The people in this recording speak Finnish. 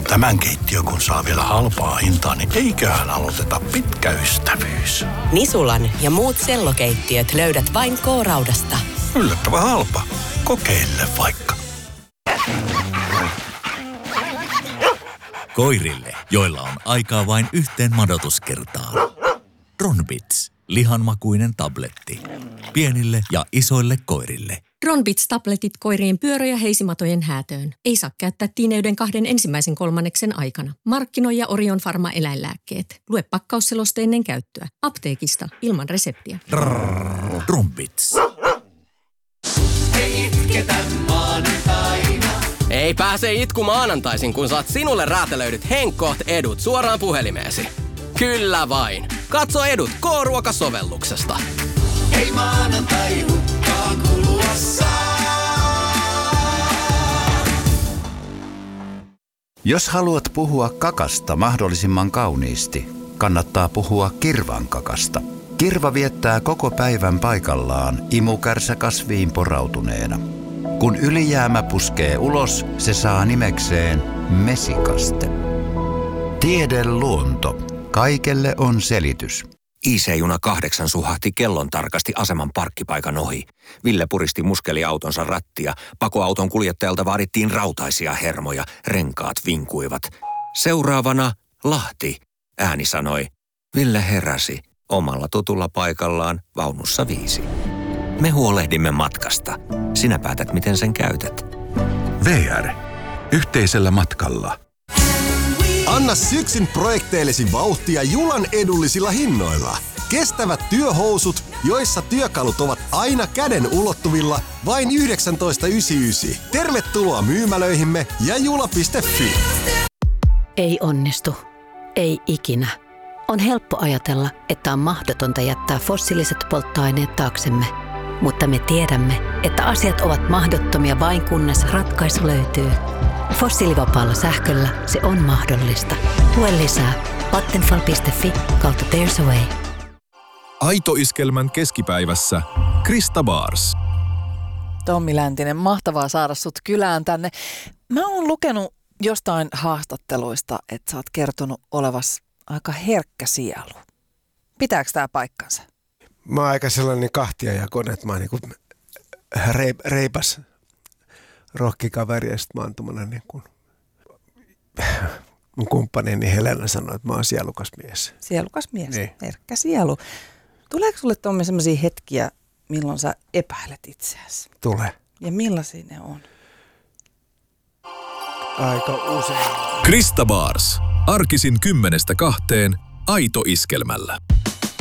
tämän keittiön kun saa vielä halpaa hintaa, niin eiköhän aloiteta pitkä ystävyys. Nisulan ja muut sellokeittiöt löydät vain K-Raudasta. Yllättävän halpa. Kokeile vaikka. Koirille, joilla on aikaa vain yhteen madotuskertaan. Ronbits, lihanmakuinen tabletti. Pienille ja isoille koirille. Ronbits-tabletit koirien pyörä- ja heisimatojen häätöön. Ei saa käyttää tiineyden 2 ensimmäisen kolmanneksen aikana. Markkinoija Orion Pharma eläinlääkkeet. Lue pakkausseloste ennen käyttöä. Apteekista ilman reseptiä. Ronbits. Ei itketä maanantaina. Ei pääse itku maanantaisin, kun saat sinulle räätälöidyt Henkkoht edut suoraan puhelimeesi. Kyllä vain. Katso edut K-ruokasovelluksesta. Ei maanantai hukkaan kulua saa. Jos haluat puhua kakasta mahdollisimman kauniisti, kannattaa puhua kirvan kakasta. Kirva viettää koko päivän paikallaan imukärsä kasviin porautuneena. Kun ylijäämä puskee ulos, se saa nimekseen mesikaste. Tiede luonto. Kaikelle on selitys. IC-juna 8 suhahti kellon tarkasti aseman parkkipaikan ohi. Ville puristi muskeliautonsa rattia. Pakoauton kuljettajalta vaadittiin rautaisia hermoja. Renkaat vinkuivat. Seuraavana Lahti, ääni sanoi. Ville heräsi omalla tutulla paikallaan vaunussa 5. Me huolehdimme matkasta. Sinä päätät, miten sen käytät. VR. Yhteisellä matkalla. Anna syksyn projekteillesi vauhtia Julan edullisilla hinnoilla. Kestävät työhousut, joissa työkalut ovat aina käden ulottuvilla, vain 19,99. Tervetuloa myymälöihimme ja jula.fi. Ei onnistu. Ei ikinä. On helppo ajatella, että on mahdotonta jättää fossiiliset polttoaineet taaksemme. Mutta me tiedämme, että asiat ovat mahdottomia vain kunnes ratkaisu löytyy. Fossiilivapaalla sähköllä se on mahdollista. Lue lisää vattenfall.fi/there's a way. Aito-iskelmän keskipäivässä Krista Bars. Tommi Läntinen, mahtavaa saada sut kylään tänne. Mä oon lukenut jostain haastatteluista, että sä oot kertonut olevas aika herkkä sielu. Pitääkö tää paikkansa? Mä oon aika sellainen kahtiajakoinen, että mä oon niinku reipas rohkikaveri ja sit mä oon tommonen niinku, mun kumppanini Helena sanoi, että mä oon sielukas mies. Sielukas mies, niin. Herkkä sielu. Tuleeko sulle tommosia sellaisia hetkiä, milloin sä epäilet itseäsi? Tulee. Ja millaisia ne on? Aika usein. Krista Bars. Arkisin 10-2 Aito-iskelmällä.